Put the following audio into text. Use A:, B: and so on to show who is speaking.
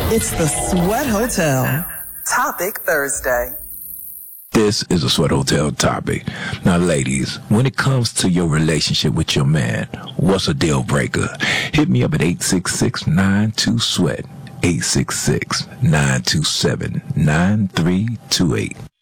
A: It's the Sweat Hotel. Topic Thursday.
B: This is a Sweat Hotel topic. Now, ladies, when it comes to your relationship with your man, what's a deal breaker? Hit me up at 866-92-SWEAT, 866-927-9328.